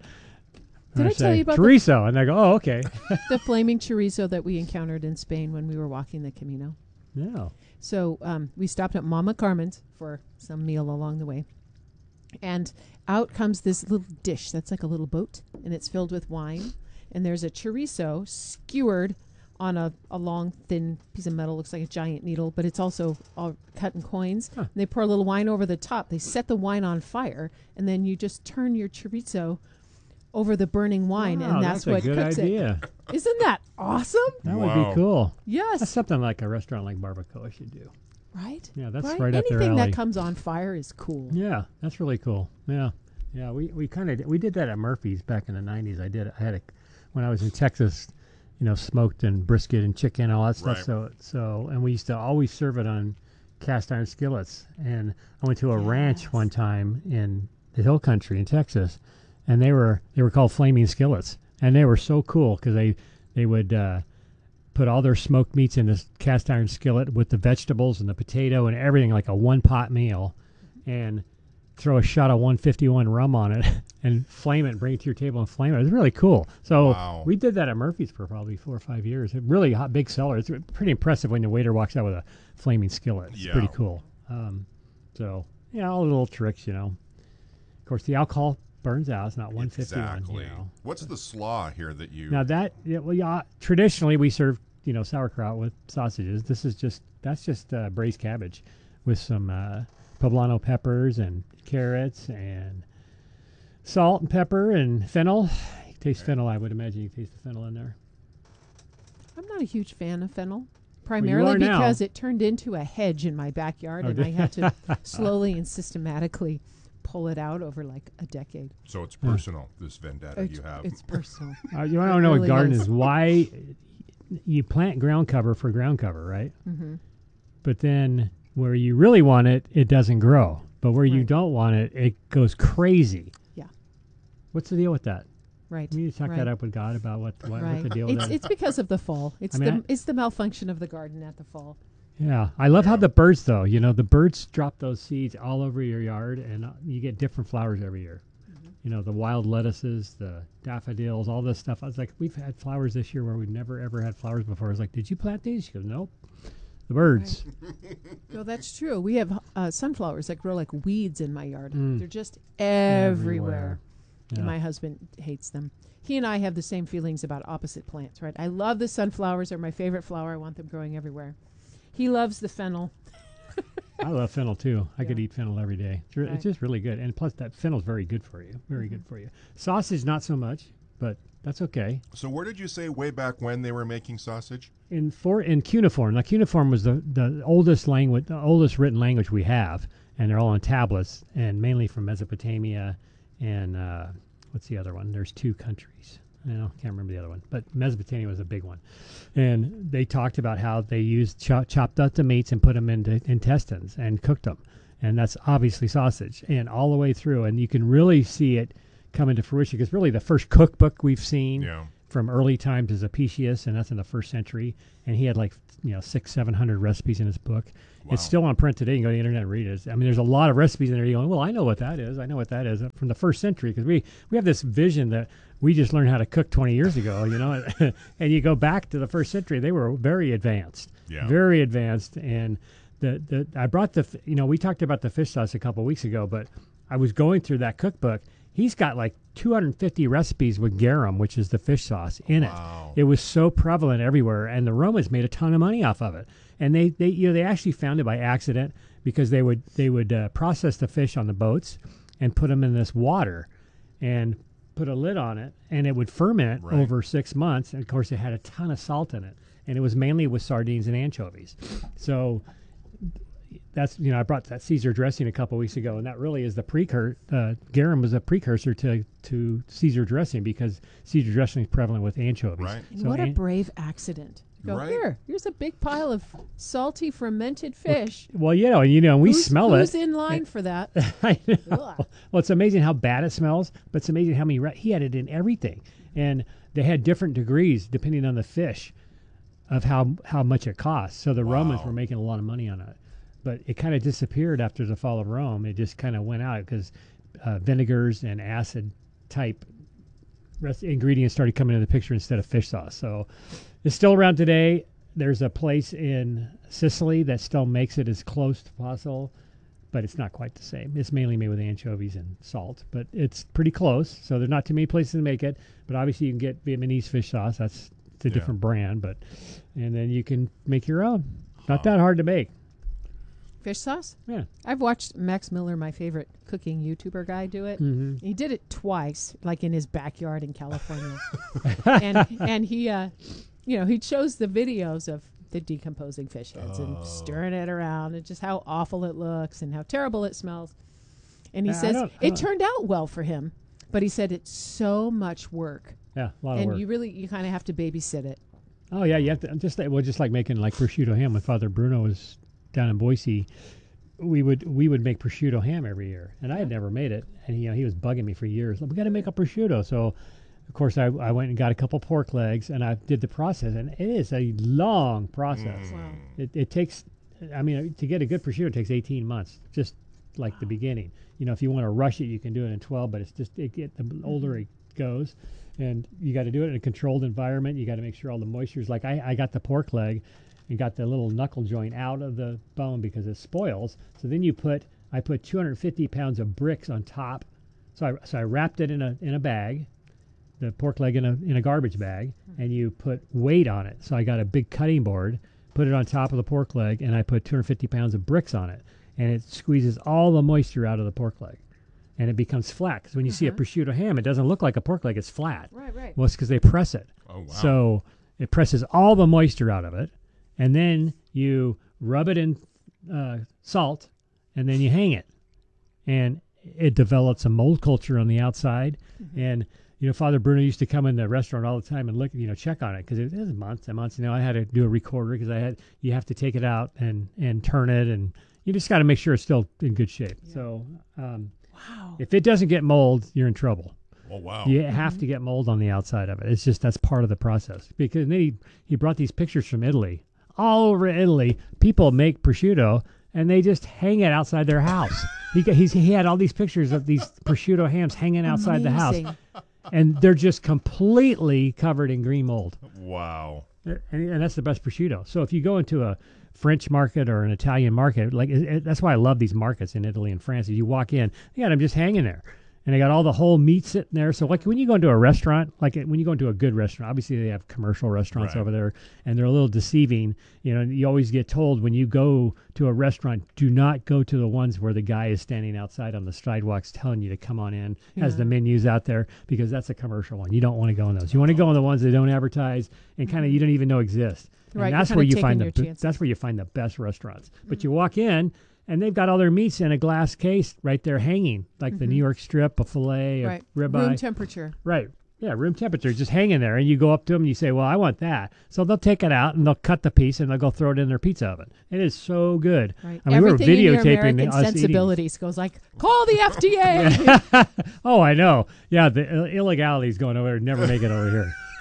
Did I tell say, you about chorizo? And I go, oh, okay. the flaming chorizo that we encountered in Spain when we were walking the Camino? No. So we stopped at Mama Carmen's for some meal along the way. And out comes this little dish that's like a little boat, and it's filled with wine. And there's a chorizo skewered on a long, thin piece of metal. Looks like a giant needle, but it's also all cut in coins. Huh. And they pour a little wine over the top. They set the wine on fire, and then you just turn your chorizo over the burning wine, Wow, and that's a what good cooks idea. it. Isn't that awesome? That would Wow. be cool. Yes. That's something like a restaurant like Barbacoa should do. Right? Yeah, that's right up their Anything alley. that comes on fire is cool. Yeah, that's really cool. Yeah, yeah. We kind of we did that at Murphy's back in the '90s. I had when I was in Texas, smoked and brisket and chicken, all that stuff. Right. So and we used to always serve it on cast iron skillets. And I went to a ranch one time in the Hill Country in Texas, and they were called flaming skillets, and they were so cool because they would put all their smoked meats in this cast iron skillet with the vegetables and the potato and everything, like a one pot meal, and throw a shot of 151 rum on it and flame it and bring it to your table and flame it. It was really cool. So Wow. we did that at Murphy's for probably 4 or 5 years. A really hot, big seller. It's pretty impressive when the waiter walks out with a flaming skillet. It's Yeah. pretty cool. So, all the little tricks, Of course, the alcohol burns out. It's not 151. Exactly. What's the slaw here that you... Now traditionally we serve, sauerkraut with sausages. That's just braised cabbage with some poblano peppers and carrots and salt and pepper and fennel. You taste fennel, I would imagine you taste the fennel in there. I'm not a huge fan of fennel, primarily are now. because it turned into a hedge in my backyard, and I had to slowly and systematically pull it out over like a decade. So it's personal, this vendetta you have. It's personal. You want to know really what garden is. is? Why you plant ground cover for ground cover, right? Mm-hmm. But then where you really want it, it doesn't grow. But where you Right. don't want it, it goes crazy. Yeah. What's the deal with that? Right. You need to talk right. that up with God about what Right. the deal with that. It's because of the fall. It's it's the malfunction of the garden at the fall. Yeah, I love how the birds, though. The birds drop those seeds all over your yard, and you get different flowers every year. Mm-hmm. The wild lettuces, the daffodils, all this stuff. I was like, we've had flowers this year where we've never, ever had flowers before. I was like, did you plant these? She goes, nope. The birds. No, that's true. We have sunflowers that grow like weeds in my yard. Mm. They're just everywhere. Everywhere. And Yeah. my husband hates them. He and I have the same feelings about opposite plants, right? I love the sunflowers. They're my favorite flower. I want them growing everywhere. He loves the fennel. I love fennel, too. I could Yeah. eat fennel every day. It's Right. just really good. And plus, that fennel's very good for you. Very good for you. Sausage, not so much, but that's okay. So where did you say way back when they were making sausage? In cuneiform. Now, cuneiform was the oldest language, the oldest written language we have, and they're all on tablets, and mainly from Mesopotamia and what's the other one? There's 2 countries. I can't remember the other one, but Mesopotamia was a big one. And they talked about how they used chopped up the meats and put them into intestines and cooked them, and that's obviously sausage, and all the way through. And you can really see it come into fruition because really the first cookbook we've seen. Yeah. from early times as Apicius, and that's in the 1st century. And he had like 600-700 recipes in his book. Wow. It's still on print today. You can go to the internet and read it. I mean, there's a lot of recipes in there. You're going, well, I know what that is. I know what that is from the 1st century, because we have this vision that we just learned how to cook 20 years ago, and you go back to the 1st century. They were very advanced, very advanced. And I brought we talked about the fish sauce a couple of weeks ago, but I was going through that cookbook. He's got like 250 recipes with garum, which is the fish sauce, in it. It was so prevalent everywhere, and the Romans made a ton of money off of it. And they actually found it by accident, because they would process the fish on the boats and put them in this water and put a lid on it, and it would ferment over 6 months. And of course, it had a ton of salt in it, and it was mainly with sardines and anchovies. So that's, I brought that Caesar dressing a couple of weeks ago, and that really is the precursor. Garum was a precursor to Caesar dressing, because Caesar dressing is prevalent with anchovies. Right. So what a brave accident. Go, here's a big pile of salty fermented fish. Well, and we smell it. Who's in line for that? I know. Well, it's amazing how bad it smells, but it's amazing how many he had it in everything. And they had different degrees depending on the fish of how much it costs. So the Romans were making a lot of money on it. But it kind of disappeared after the fall of Rome. It just kind of went out because vinegars and acid type ingredients started coming into the picture instead of fish sauce. So it's still around today. There's a place in Sicily that still makes it as close to possible, but it's not quite the same. It's mainly made with anchovies and salt, but it's pretty close. So there's not too many places to make it. But obviously you can get Vietnamese fish sauce. It's a different brand, and then you can make your own. Not that hard to make. Fish sauce? Yeah. I've watched Max Miller, my favorite cooking YouTuber guy, do it. Mm-hmm. He did it twice, like in his backyard in California. and he, he shows the videos of the decomposing fish heads and stirring it around, and just how awful it looks and how terrible it smells. And he says it turned out well for him, but he said it's so much work. Yeah, a lot of work. And you kind of have to babysit it. Oh yeah, you have to just like making like prosciutto ham when Father Bruno was down in Boise. We would make prosciutto ham every year, and I had never made it, and he was bugging me for years. We got to make a prosciutto. So of course I went and got a couple pork legs, and I did the process, and it is a long process. Wow. It takes, to get a good prosciutto, it takes 18 months, just like the beginning. If you want to rush it, you can do it in 12, but it's just the older it goes, and you got to do it in a controlled environment. You got to make sure all the moisture is like I got the pork leg and got the little knuckle joint out of the bone because it spoils. So then I put 250 pounds of bricks on top. So I wrapped it in a bag, the pork leg in a garbage bag, and you put weight on it. So I got a big cutting board, put it on top of the pork leg, and I put 250 pounds of bricks on it, and it squeezes all the moisture out of the pork leg, and it becomes flat. Because when you see a prosciutto ham, it doesn't look like a pork leg; it's flat. Right. Well, it's because they press it. Oh wow! So it presses all the moisture out of it. And then you rub it in salt, and then you hang it. And it develops a mold culture on the outside. Mm-hmm. And, Father Bruno used to come in the restaurant all the time and look, check on it, because it was months and months. I had to do a recorder because you have to take it out and turn it, and you just got to make sure it's still in good shape. Yeah. So wow. If it doesn't get mold, you're in trouble. Oh, wow. You have to get mold on the outside of it. It's just, that's part of the process. Because then he brought these pictures from Italy. All over Italy, people make prosciutto, and they just hang it outside their house. He had all these pictures of these prosciutto hams hanging outside the house, and they're just completely covered in green mold. Wow. And that's the best prosciutto. So if you go into a French market or an Italian market, that's why I love these markets in Italy and France. You walk in, they got them just hanging there. And they got all the whole meat sitting there. So like when you go into a restaurant, when you go into a good restaurant, obviously they have commercial restaurants over there, and they're a little deceiving. You always get told when you go to a restaurant, do not go to the ones where the guy is standing outside on the sidewalks telling you to come on in, has the menus out there, because that's a commercial one. You don't want to go in those. You want to go in the ones that don't advertise and kind of you don't even know exist. And right, that's where you find the best restaurants. But you walk in, and they've got all their meats in a glass case right there hanging, like the New York strip, a filet, a ribeye. Room temperature. Right. Yeah, room temperature, just hanging there. And you go up to them and you say, well, I want that. So they'll take it out and they'll cut the piece and they'll go throw it in their pizza oven. It is so good. Right. I mean, everything we were videotaping in your American us sensibilities goes like, call the FDA. Oh, I know. Yeah, the illegalities going over there never make it over here.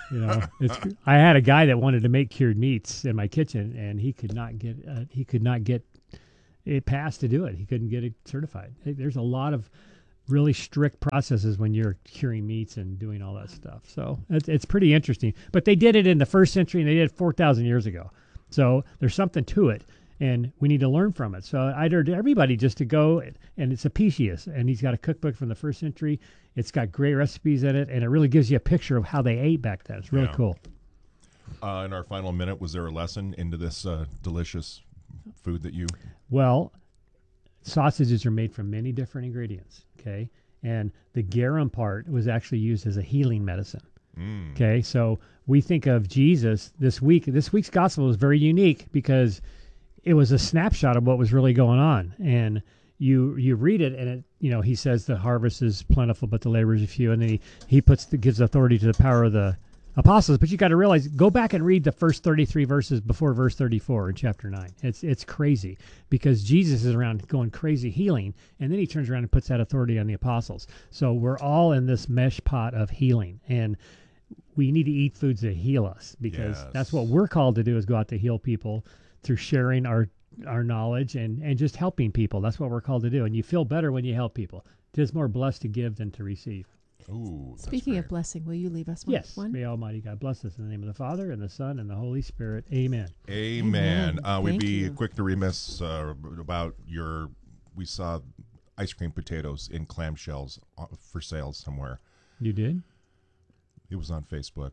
You know, I had a guy that wanted to make cured meats in my kitchen, and he could not get it passed to do it. He couldn't get it certified. There's a lot of really strict processes when you're curing meats and doing all that stuff. So it's pretty interesting. But they did it in the first century, and they did it 4,000 years ago. So there's something to it, and we need to learn from it. So I'd urge everybody just to go, and it's Apicius, and he's got a cookbook from the first century. It's got great recipes in it, and it really gives you a picture of how they ate back then. It's really cool. In our final minute, was there a lesson into this delicious food that you... Well, sausages are made from many different ingredients, okay? And the garum part was actually used as a healing medicine, okay? So we think of Jesus this week. This week's gospel was very unique because it was a snapshot of what was really going on. And you read it, and it, you know, he says the harvest is plentiful, but the laborers are few. And then he gives authority to the power of the apostles. But you got to realize, go back and read the first 33 verses before verse 34 in chapter 9. It's crazy because Jesus is around going crazy healing, and then he turns around and puts that authority on the apostles. So we're all in this mesh pot of healing, and we need to eat foods that heal us, because that's what we're called to do, is go out to heal people through sharing our knowledge and just helping people. That's what we're called to do. And you feel better when you help people. It is more blessed to give than to receive. Ooh, Speaking of blessing, will you leave us one? Yes. May Almighty God bless us in the name of the Father, and the Son, and the Holy Spirit. Amen. Amen. We'd Thank be you. quick to remiss about we saw ice cream potatoes in clamshells for sale somewhere. You did? It was on Facebook.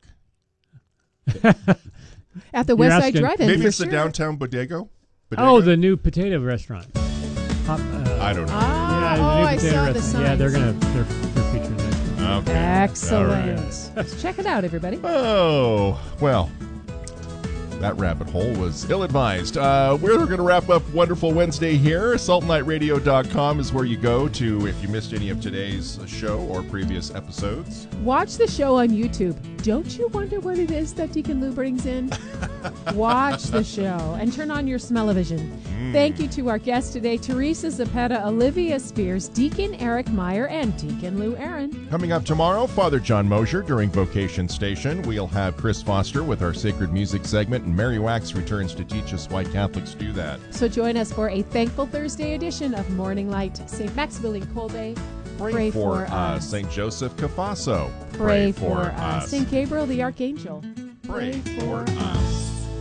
At the West Side Drive-In. Maybe for it's sure. the downtown bodega. Oh, the new potato restaurant. I don't know. I saw the signs. Yeah, they're featuring that. Okay. Excellent. All right. Let's check it out, everybody. Oh, well, that rabbit hole was ill-advised. We're going to wrap up Wonderful Wednesday here. SaltandLightRadio.com is where you go to if you missed any of today's show or previous episodes. Watch the show on YouTube. Don't you wonder what it is that Deacon Lou brings in? Watch the show and turn on your smell-o-vision. Thank you to our guests today, Teresa Zapeta, Olivia Spears, Deacon Eric Meyer, and Deacon Lou Aaron. Coming up tomorrow, Father John Mosier during Vocation Station. We'll have Chris Foster with our Sacred Music segment, and Mary Wax returns to teach us why Catholics do that. So join us for a Thankful Thursday edition of Morning Light. St. Maximilian Kolbe, pray for us. St. Joseph Cafasso, Pray for us. St. Gabriel the Archangel, pray for us.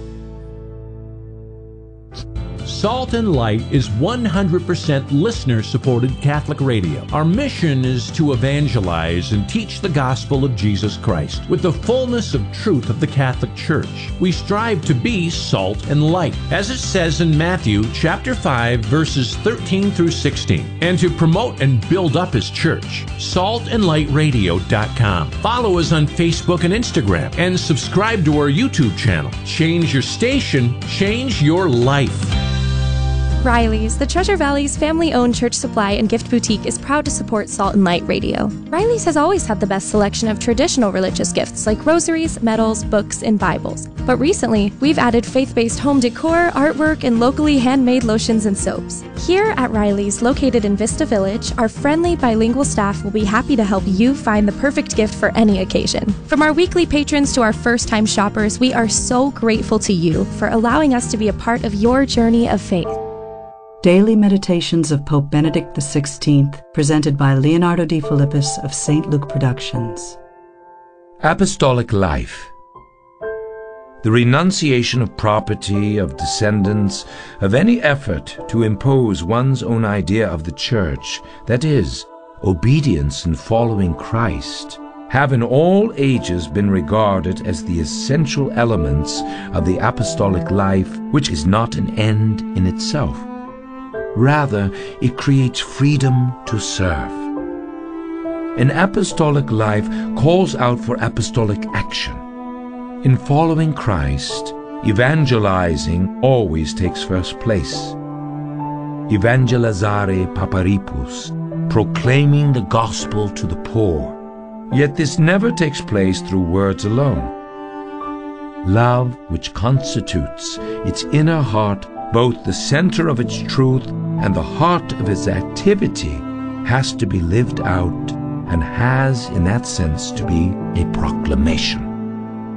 Salt and Light is 100% listener-supported Catholic radio. Our mission is to evangelize and teach the gospel of Jesus Christ with the fullness of truth of the Catholic Church. We strive to be salt and light, as it says in Matthew chapter 5, verses 13 through 16, and to promote and build up His church. SaltandLightRadio.com. Follow us on Facebook and Instagram, and subscribe to our YouTube channel. Change your station, change your life. Riley's, the Treasure Valley's family-owned church supply and gift boutique, is proud to support Salt and Light Radio. Riley's has always had the best selection of traditional religious gifts like rosaries, medals, books, and Bibles. But recently, we've added faith-based home decor, artwork, and locally handmade lotions and soaps. Here at Riley's, located in Vista Village, our friendly bilingual staff will be happy to help you find the perfect gift for any occasion. From our weekly patrons to our first-time shoppers, we are so grateful to you for allowing us to be a part of your journey of faith. Daily Meditations of Pope Benedict XVI, presented by Leonardo D. Philippus of St. Luke Productions. Apostolic Life. The renunciation of property, of descendants, of any effort to impose one's own idea of the Church, that is, obedience in following Christ, have in all ages been regarded as the essential elements of the apostolic life, which is not an end in itself. Rather, it creates freedom to serve. An apostolic life calls out for apostolic action. In following Christ, evangelizing always takes first place. Evangelizare pauperibus, proclaiming the gospel to the poor. Yet this never takes place through words alone. Love, which constitutes its inner heart, both the center of its truth and the heart of its activity, has to be lived out and has, in that sense, to be a proclamation.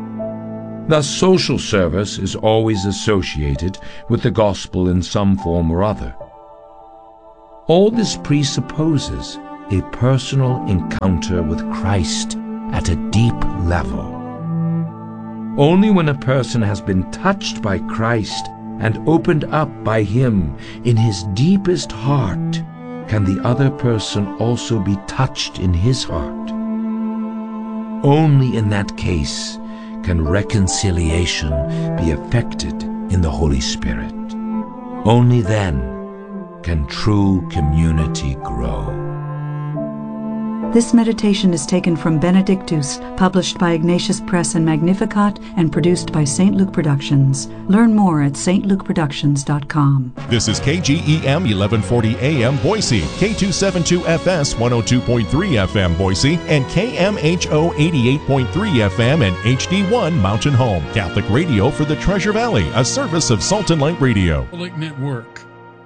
Thus, social service is always associated with the gospel in some form or other. All this presupposes a personal encounter with Christ at a deep level. Only when a person has been touched by Christ and opened up by Him in his deepest heart can the other person also be touched in his heart. Only in that case can reconciliation be effected in the Holy Spirit. Only then can true community grow. This meditation is taken from Benedictus, published by Ignatius Press and Magnificat, and produced by St. Luke Productions. Learn more at stlukeproductions.com. This is KGEM 1140 AM Boise, K272FS 102.3 FM Boise, and KMHO 88.3 FM and HD1 Mountain Home. Catholic radio for the Treasure Valley, a service of Salt and Light Radio. Catholic Network.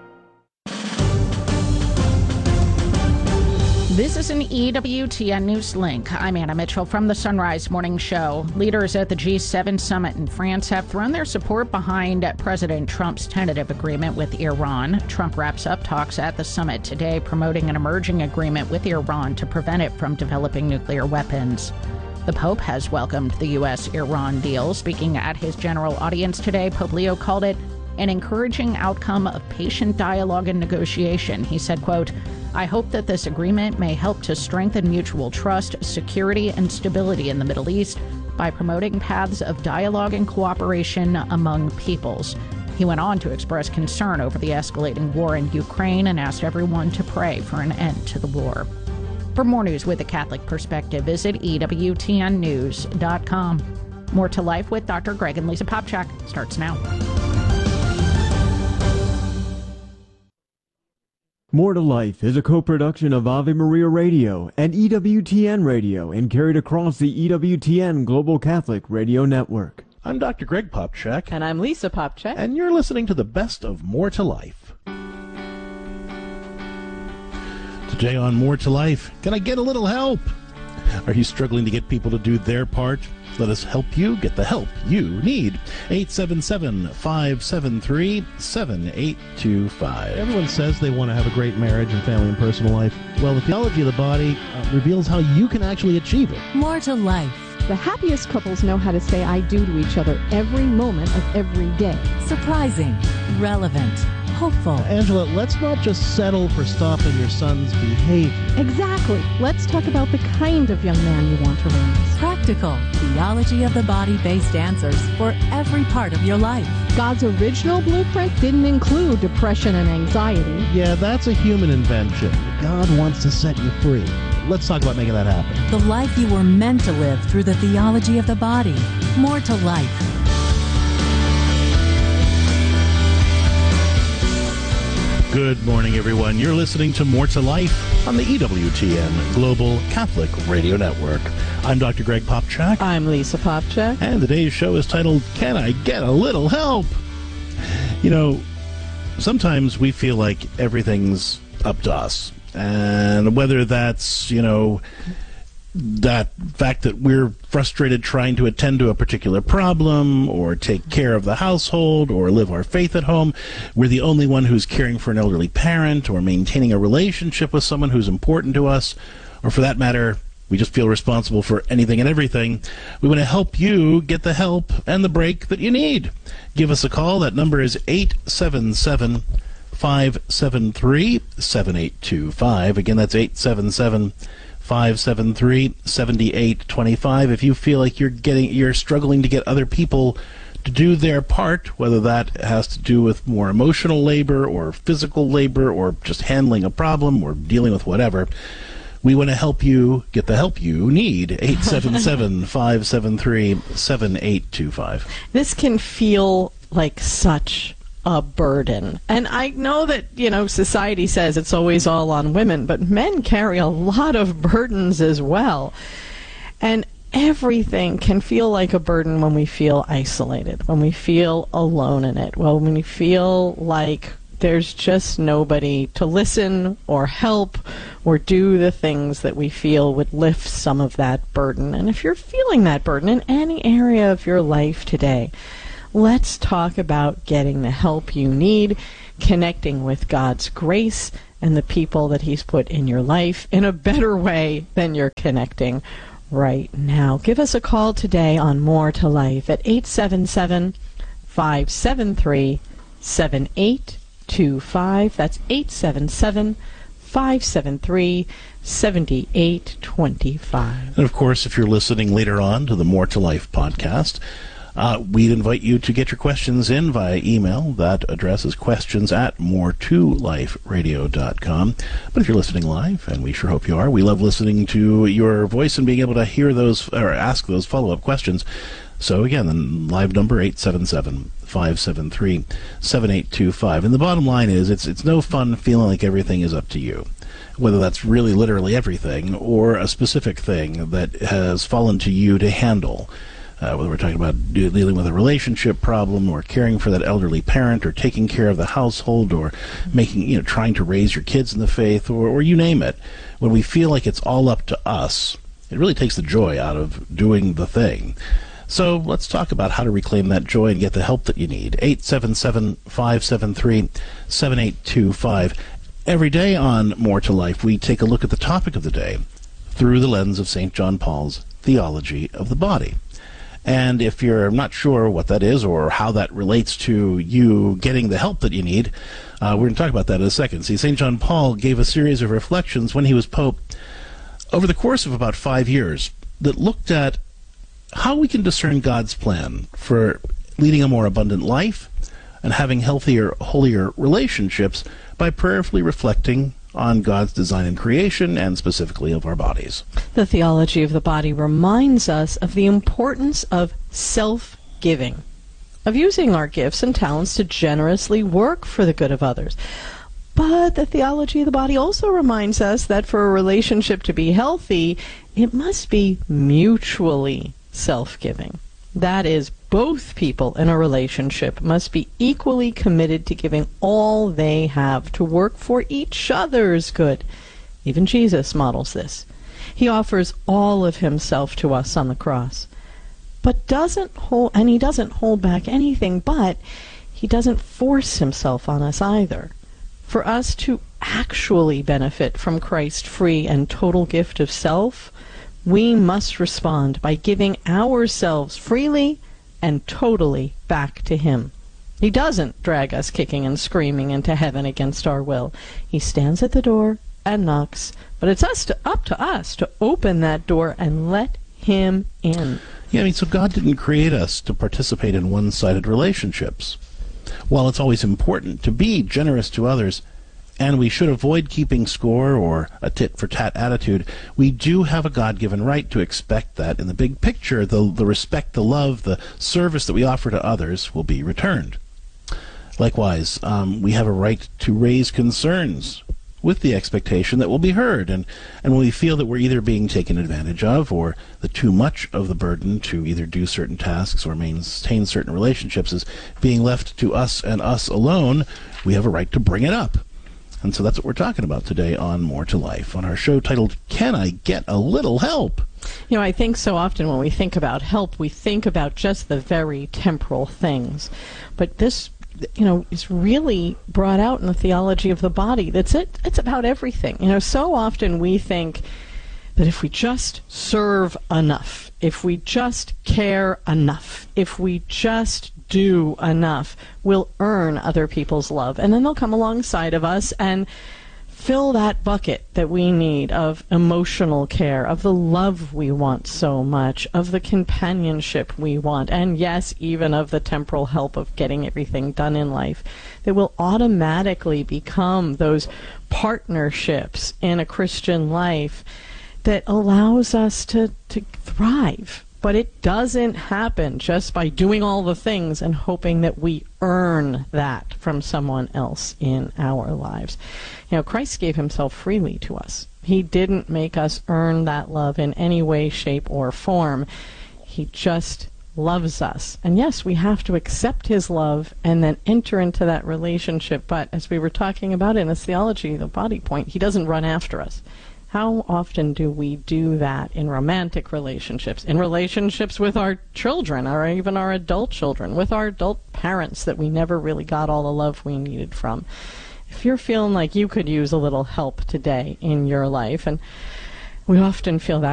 This is an EWTN News Link. I'm Anna Mitchell from the Sunrise Morning Show. Leaders at the G7 summit in France have thrown their support behind President Trump's tentative agreement with Iran. Trump wraps up talks at the summit today, promoting an emerging agreement with Iran to prevent it from developing nuclear weapons. The Pope has welcomed the U.S.-Iran deal. Speaking at his general audience today, Pope Leo called it an encouraging outcome of patient dialogue and negotiation. He said, quote, "I hope that this agreement may help to strengthen mutual trust, security, and stability in the Middle East by promoting paths of dialogue and cooperation among peoples." He went on to express concern over the escalating war in Ukraine and asked everyone to pray for an end to the war. For more news with a Catholic perspective, visit EWTNnews.com. More to Life with Dr. Greg and Lisa Popchak starts now. More to Life is a co-production of Ave Maria Radio and EWTN Radio and carried across the EWTN Global Catholic Radio Network. I'm Dr. Greg Popchak. And I'm Lisa Popchak. And you're listening to the best of More to Life. Today on More to Life, can I get a little help? Are you struggling to get people to do their part? Let us help you get the help you need. 877-573-7825. Everyone says they want to have a great marriage and family and personal life. Well, the theology of the body reveals how you can actually achieve it. More to Life. The happiest couples know how to say I do to each other every moment of every day. Surprising, relevant, hopeful. Angela, let's not just settle for stopping your son's behavior. Exactly. Let's talk about the kind of young man you want to raise. Practical, theology of the body-based answers for every part of your life. God's original blueprint didn't include depression and anxiety. Yeah, that's a human invention. God wants to set you free. Let's talk about making that happen. The life you were meant to live through the theology of the body. More to Life. Good morning, everyone. You're listening to More to Life on the EWTN Global Catholic Radio Network. I'm Dr. Greg Popchak. I'm Lisa Popchak. And today's show is titled, Can I Get a Little Help? You know, sometimes we feel like everything's up to us. And whether that's, that fact that we're frustrated trying to attend to a particular problem or take care of the household or live our faith at home, we're the only one who's caring for an elderly parent or maintaining a relationship with someone who's important to us, or for that matter, we just feel responsible for anything and everything. We want to help you get the help and the break that you need. Give us a call. That number is 877-573-7825. Again, that's 877-573-7825. If you feel like you're struggling to get other people to do their part, whether that has to do with more emotional labor or physical labor or just handling a problem or dealing with whatever, we want to help you get the help you need. 877-573-7825. This can feel like such a burden. And I know that, society says it's always all on women, but men carry a lot of burdens as well. And everything can feel like a burden when we feel isolated, when we feel alone in it, when we feel like there's just nobody to listen or help or do the things that we feel would lift some of that burden. And if you're feeling that burden in any area of your life today, let's talk about getting the help you need, connecting with God's grace and the people that He's put in your life in a better way than you're connecting right now. Give us a call today on More to Life at 877-573-7825. That's 877-573-7825. And of course, if you're listening later on to the More to Life podcast, we'd invite you to get your questions in via email. That address is questions@moretoliferadio.com. But if you're listening live, and we sure hope you are, we love listening to your voice and being able to hear those or ask those follow-up questions. So again, the live number 877-573-7825. And the bottom line is, it's no fun feeling like everything is up to you, whether that's really literally everything or a specific thing that has fallen to you to handle. Whether we're talking about dealing with a relationship problem or caring for that elderly parent or taking care of the household or trying to raise your kids in the faith or you name it. When we feel like it's all up to us, it really takes the joy out of doing the thing. So let's talk about how to reclaim that joy and get the help that you need. 877-573-7825. Every day on More to Life, we take a look at the topic of the day through the lens of St. John Paul's theology of the body. And if you're not sure what that is or how that relates to you getting the help that you need, we're going to talk about that in a second. See, St. John Paul gave a series of reflections when he was Pope over the course of about 5 years that looked at how we can discern God's plan for leading a more abundant life and having healthier, holier relationships by prayerfully reflecting on God's design and creation, and specifically of our bodies. The theology of the body reminds us of the importance of self-giving, of using our gifts and talents to generously work for the good of others. But the theology of the body also reminds us that for a relationship to be healthy, it must be mutually self-giving. That is, both people in a relationship must be equally committed to giving all they have to work for each other's good. Even Jesus models this. He offers all of himself to us on the cross, but he doesn't hold back anything, but he doesn't force himself on us either. For us to actually benefit from Christ's free and total gift of self, we must respond by giving ourselves freely and totally back to him. He doesn't drag us kicking and screaming into heaven against our will. He stands at the door and knocks, but it's up to us to open that door and let him in. Yeah, so God didn't create us to participate in one-sided relationships. While it's always important to be generous to others, and we should avoid keeping score or a tit-for-tat attitude, we do have a God-given right to expect that in the big picture, the respect, the love, the service that we offer to others will be returned. Likewise, we have a right to raise concerns with the expectation that we'll be heard. And when we feel that we're either being taken advantage of or that too much of the burden to either do certain tasks or maintain certain relationships is being left to us and us alone, we have a right to bring it up. And so that's what we're talking about today on More to Life, on our show titled, Can I Get a Little Help? I think so often when we think about help, we think about just the very temporal things. But this, is really brought out in the theology of the body. It's about everything. So often we think that if we just serve enough, if we just care enough, if we just do enough, we'll earn other people's love. And then they'll come alongside of us and fill that bucket that we need of emotional care, of the love we want so much, of the companionship we want, and yes, even of the temporal help of getting everything done in life. That will automatically become those partnerships in a Christian life that allows us to thrive. But it doesn't happen just by doing all the things and hoping that we earn that from someone else in our lives. Christ gave himself freely to us. He didn't make us earn that love in any way, shape, or form. He just loves us. And yes, we have to accept his love and then enter into that relationship. But as we were talking about in the theology, the body point, he doesn't run after us. How often do we do that in romantic relationships, in relationships with our children, or even our adult children, with our adult parents that we never really got all the love we needed from? If you're feeling like you could use a little help today in your life, and we often feel that